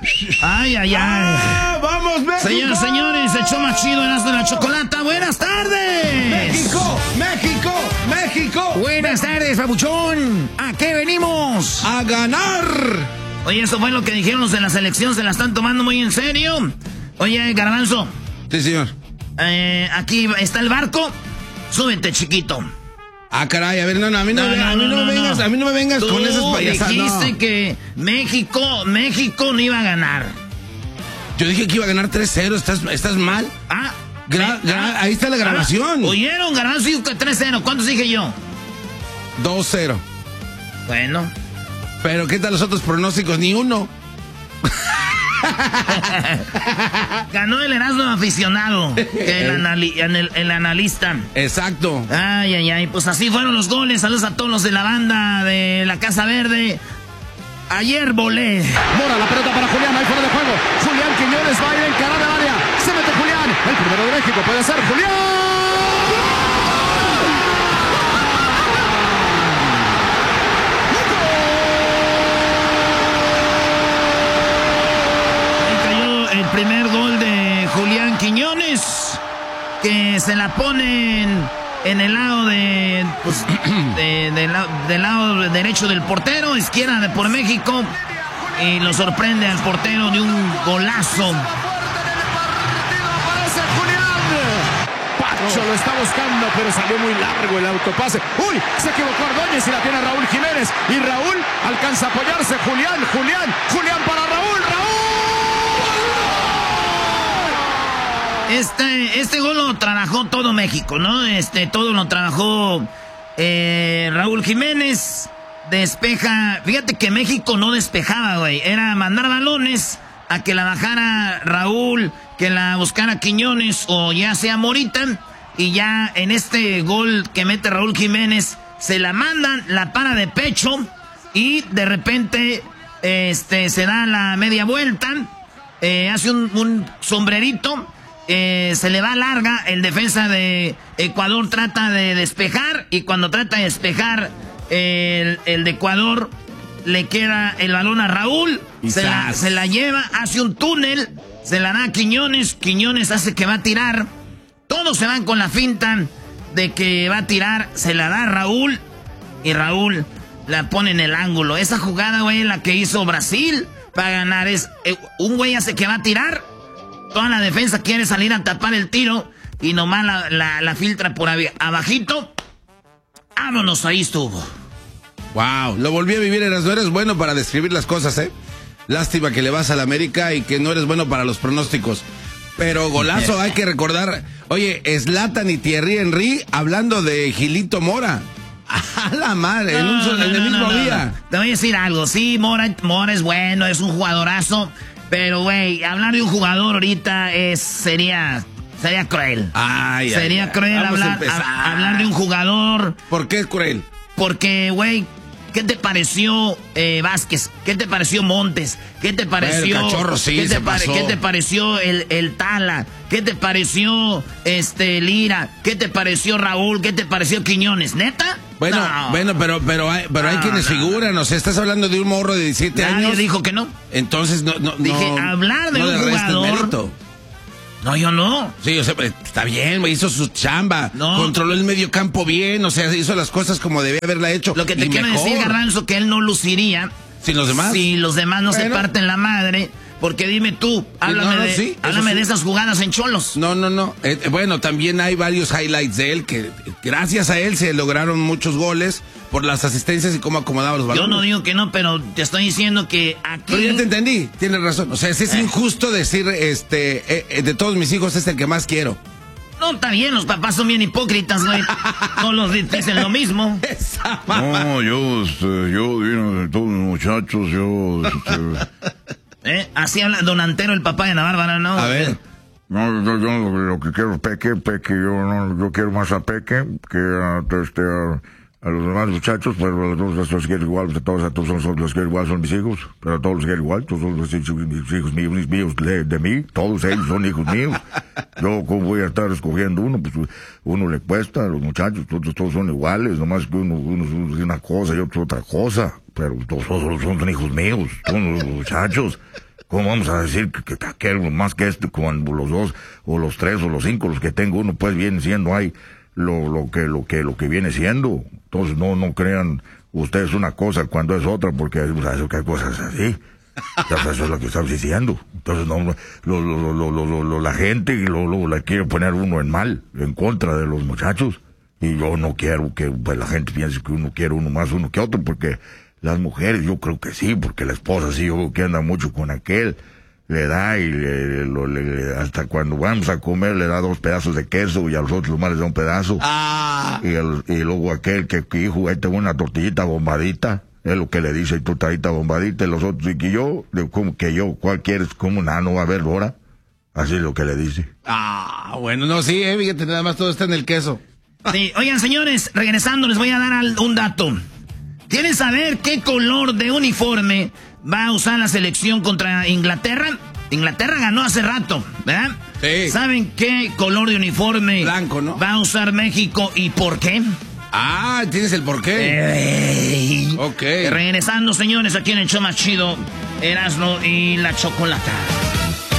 Ay, ay, ay. ¡Vamos, México! Señoras, señores, el show más chido de la chocolata. ¡Buenas tardes! ¡México! ¡México! ¡México! Buenas tardes, papuchón. ¿A qué venimos? ¡A ganar! Oye, eso fue lo que dijeron los de la selección. Se la están tomando muy en serio. Oye, Garbanzo. Sí, señor. Aquí está el barco. Súbete, chiquito. Ah, caray, a ver, a mí no me vengas con esas payasadas. Tú dijiste que México no iba a ganar. Yo dije que iba a ganar 3-0, ¿estás mal? Ahí está la grabación. ¿Oyeron? Garbanzo dijo que 3-0, ¿cuántos dije yo? 2-0. Bueno. Pero ¿qué tal los otros pronósticos? Ni uno. Ganó el Erasmo aficionado, el analista. Exacto. Ay, ay, ay, pues así fueron los goles. Saludos a todos los de la banda de la Casa Verde. Ayer volé. Mora, la pelota para Julián, ahí fuera de juego. Julián Quiñones va a ir a encarar al área. Se mete Julián, el primero de México puede ser Julián. El primer gol de Julián Quiñones, que se la ponen en el lado del lado derecho del portero, izquierda de por México, y lo sorprende al portero de un golazo. Pacho lo está buscando, pero salió muy largo el autopase. ¡Uy! Se equivocó Ordóñez y la tiene Raúl Jiménez. Y Raúl alcanza a apoyarse. Julián para Raúl. Este gol lo trabajó todo México, ¿no? Todo lo trabajó Raúl Jiménez. Despeja. Fíjate que México no despejaba, güey. Era mandar balones a que la bajara Raúl, que la buscara Quiñones o ya sea Morita. Y ya en este gol que mete Raúl Jiménez, se la mandan, la para de pecho y de repente se da la media vuelta, hace un sombrerito. Se le va larga, el defensa de Ecuador trata de despejar y cuando trata de despejar el de Ecuador le queda el balón a Raúl, se la lleva, hace un túnel, se la da a Quiñones hace que va a tirar, todos se van con la finta de que va a tirar, se la da a Raúl y Raúl la pone en el ángulo. Esa jugada, güey, la que hizo Brasil para ganar es, un güey hace que va a tirar. Toda la defensa quiere salir a tapar el tiro y nomás la filtra por abajito. Vámonos, ahí estuvo. Wow, lo volví a vivir, no eres bueno para describir las cosas, ¿eh? Lástima que le vas a la América y que no eres bueno para los pronósticos. Pero golazo, hay que recordar. Oye, Zlatan y Thierry Henry hablando de Gilito Mora. A la madre, en el mismo día. Te voy a decir algo, sí, Mora es bueno, es un jugadorazo. Pero, güey, hablar de un jugador ahorita sería cruel. Sería cruel hablar de un jugador. ¿Por qué es cruel? Porque, güey, ¿qué te pareció Vázquez? ¿Qué te pareció Montes? ¿Qué te pareció? El Cachorro, sí, ¿Qué te pareció el Tala? ¿Qué te pareció Lira? ¿Qué te pareció Raúl? ¿Qué te pareció Quiñones? ¿Neta? Bueno, pero hay quienes figuran, o sea, estás hablando de un morro de 17 años. Nadie dijo que no. Entonces Dije, hablar de un jugador. No, yo no. Sí, o sea, está bien, hizo su chamba. No. Controló el medio campo bien, o sea, hizo las cosas como debía haberla hecho. Lo que te quiero decir, Garbanzo, que él no luciría. ¿Sin los demás? Si los demás no se parten la madre. Porque dime tú, háblame de esas jugadas en Cholos. No. Bueno, también hay varios highlights de él que gracias a él se lograron muchos goles por las asistencias y cómo acomodaba los balones. Yo no digo que no, pero te estoy diciendo que aquí... Pero ya te entendí, tienes razón. O sea, es injusto decir, de todos mis hijos es el que más quiero. No, está bien, los papás son bien hipócritas, güey. Todos dicen lo mismo. No, yo de todos los muchachos, Así habla Don Antero, el papá de Ana Bárbara, ¿no? A ver. No, yo lo que quiero es Peque, yo quiero más a Peque que a los demás muchachos, pero a todos los quiero igual, todos los quiero igual, son mis hijos, pero a todos los quiero igual, todos son los hijos míos de mí, todos ellos son hijos míos. Yo, ¿cómo voy a estar escogiendo uno? Pues uno le cuesta, a los muchachos, todos son iguales, nomás que uno es una cosa y otro otra cosa, pero todos son hijos míos, son los muchachos. ¿Cómo vamos a decir que aquel más que este, cuando los 2, o los 3, o los 5, los que tengo uno, pues viene siendo ahí lo que viene siendo? Entonces no crean ustedes una cosa cuando es otra, porque hay cosas así. Eso es lo que estamos diciendo. Entonces la gente la quiere poner uno en mal, en contra de los muchachos. Y yo no quiero que pues, la gente piense que uno quiere uno más uno que otro, porque las mujeres yo creo que sí, porque la esposa sí, yo creo que anda mucho con aquel, le da y hasta cuando vamos a comer le da 2 pedazos de queso y a los otros más les da un pedazo. Y luego aquel que hijo, ahí tengo una tortillita bombadita, es lo que le dice, tu tortillita bombadita, y los otros, y que yo, como que yo, ¿cuál quieres? Como no va a haber hora. Así es lo que le dice. Bueno, no, sí, fíjate, nada más todo está en el queso. Sí, oigan, señores, regresando les voy a dar un dato. ¿Quieren saber qué color de uniforme va a usar la selección contra Inglaterra? Inglaterra ganó hace rato, ¿verdad? Sí. ¿Saben qué color de uniforme blanco, ¿no? va a usar México y por qué? ¿Tienes el por qué? Ok. Regresando, señores, aquí en el show más chido, Erasmo y la Chocolata.